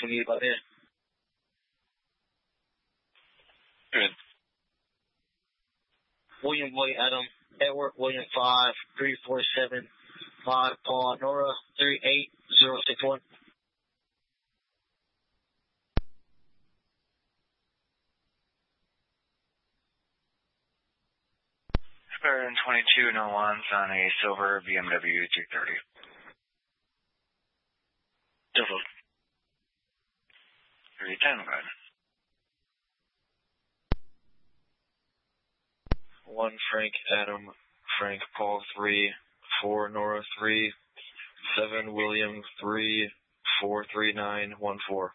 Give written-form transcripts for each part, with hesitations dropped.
SUV about there. Good. William Boy Adam, Edward William 5, 347, 5, Paul Nora, 38061. Square 22, no ones on a silver BMW 230. Double. 310, good. 1 Frank Adam, Frank Paul 3, 4 Nora 3, 7 William 3, 43914.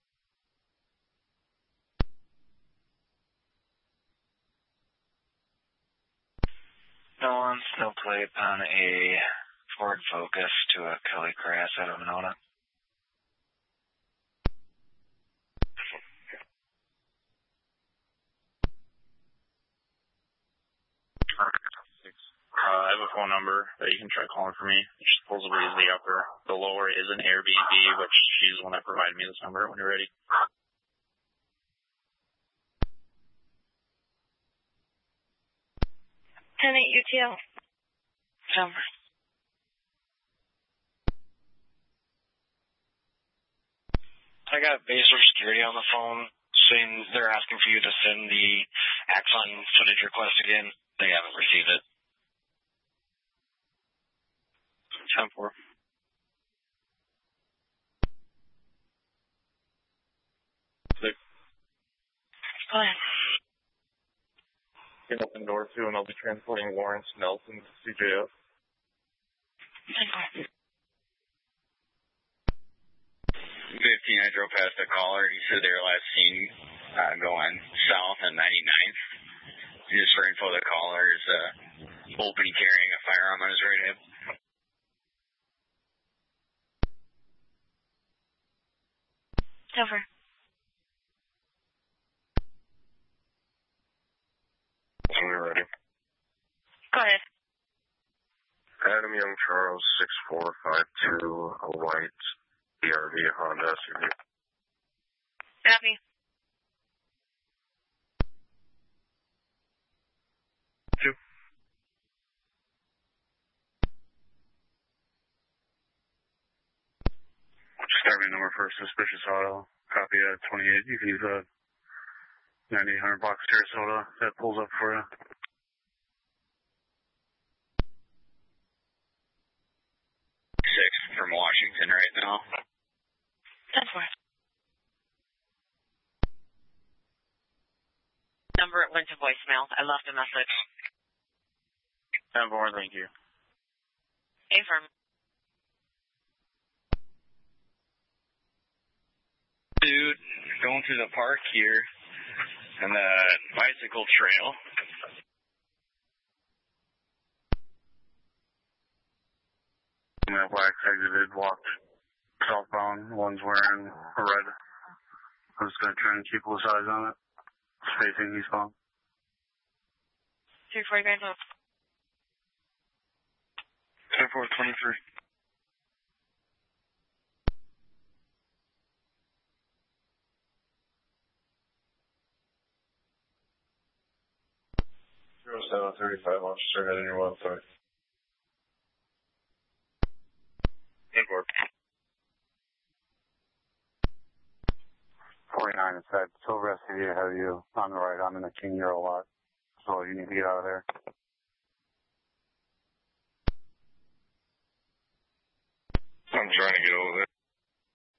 No one's no plate on a Ford Focus to a Kelly Crass out of Monona. I have a phone number that you can try calling for me. It's supposedly is the upper. The lower is an Airbnb, which she's the one that provided me this number when you're ready. Tenant UTL. Number. I got Baser Security on the phone saying they're asking for you to send the Axon footage request again. They haven't received it. 10-4. Go ahead. You can open door 2 and I'll be transporting Lawrence Nelson to CJF. 10-4. 15, I drove past a caller. He said they were last seen going south on 99th. Just for info, the caller is openly carrying a firearm on his right hip. Over. We're ready. Go ahead. Adam Young Charles, 6452, a white BRV Honda SUV. Copy. Two. Disturbing number for suspicious auto. Copy at 28. You can use a 9800 box Sarasota that pulls up for you. 6 from Washington right now. 10-4. Number went to voicemail. I left a message. 10-4, thank you. Affirm. Dude, going through the park here and the bicycle trail. Blacks exited, walked southbound. One's wearing a red. I'm just going to try and keep close eyes on it. Facing eastbound. 2-4, guys up. 10-4-23. Zero 735, Manchester, heading your 1 side. 10-4. 49 inside. Silver SUV ahead of you on the right. I'm in the King Euro lot. So you need to get out of there. I'm trying to get over there.